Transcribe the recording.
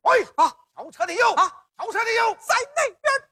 喂啊， 囚车的油啊， 囚车的油在那边。